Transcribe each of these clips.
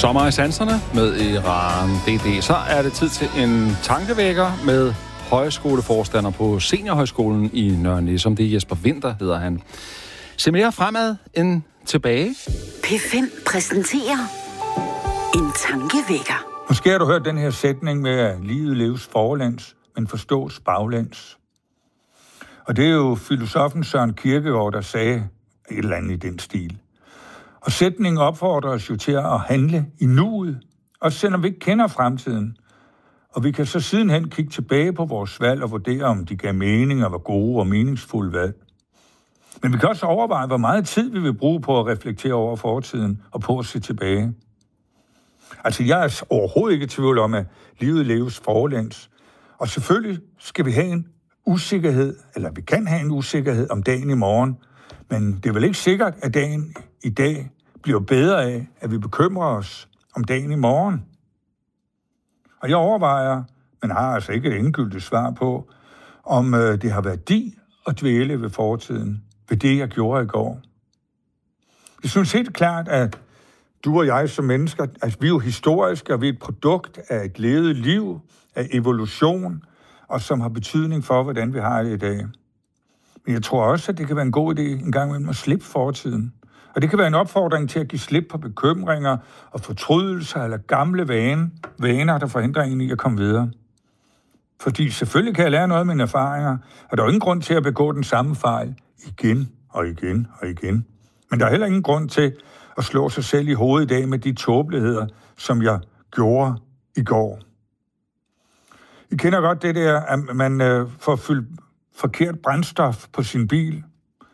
Sommer i sanserne med Iran DD. Så er det tid til en tankevækker med højskoleforstander på Seniorhøjskolen i Nørre Nissum. Det er Jesper Winther, hedder han. Se mere fremad end tilbage. P5 præsenterer en tankevækker. Måske har du hørt den her sætning med, at livet leves forlæns, men forstås baglæns. Og det er jo filosofen Søren Kierkegaard, der sagde et eller andet i den stil. Og sætningen opfordrer os jo til at handle i nuet, også selvom vi ikke kender fremtiden. Og vi kan så sidenhen kigge tilbage på vores valg og vurdere, om de gav mening og var gode og meningsfulde valg. Men vi kan også overveje, hvor meget tid vi vil bruge på at reflektere over fortiden og på at se tilbage. Altså, jeg er overhovedet ikke i tvivl om, at livet leves forlæns. Og selvfølgelig skal vi have en usikkerhed, eller vi kan have en usikkerhed om dagen i morgen, men det er vel ikke sikkert, at dagen i dag bliver bedre af, at vi bekymrer os om dagen i morgen. Og jeg overvejer, men har altså ikke et endegyldigt svar på, om det har værdi at dvæle ved fortiden, ved det, jeg gjorde i går. Jeg synes helt klart, at du og jeg som mennesker, altså vi er jo historiske, og vi er et produkt af et levet liv, af evolution, og som har betydning for, hvordan vi har det i dag. Men jeg tror også, at det kan være en god idé en gang imellem at slippe fortiden. Og det kan være en opfordring til at give slip på bekymringer og fortrydelser eller gamle vaner, der forhindrer en i at komme videre. Fordi selvfølgelig kan jeg lære noget af mine erfaringer, og der er jo ingen grund til at begå den samme fejl igen og igen og igen. Men der er heller ingen grund til at slå sig selv i hovedet i dag med de tåbeligheder, som jeg gjorde i går. I kender godt det der, at man får fyldt forkert brændstof på sin bil.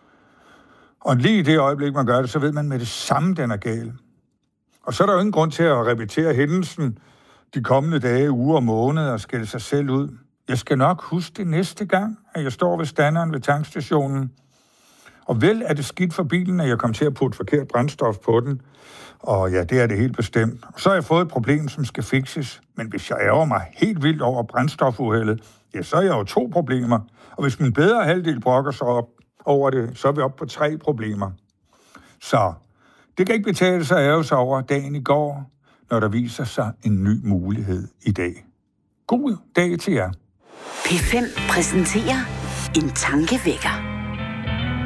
Og lige i det øjeblik, man gør det, så ved man med det samme, den er gal. Og så er der jo ingen grund til at repetere hændelsen de kommende dage, uger og måneder og skælde sig selv ud. Jeg skal nok huske det næste gang, at jeg står ved standeren ved tankstationen. Og vel er det skidt for bilen, at jeg kom til at putte forkert brændstof på den. Og ja, det er det helt bestemt. Så har jeg fået et problem, som skal fikses. Men hvis jeg ærger mig helt vildt over brændstofuheldet, ja, så er jeg jo 2 problemer. Og hvis min bedre halvdel brokker sig op over det, så er vi oppe på 3 problemer. Så det kan ikke betale sig at ærge sig over dagen i går, når der viser sig en ny mulighed i dag. God dag til jer. P5 præsenterer en tankevækker.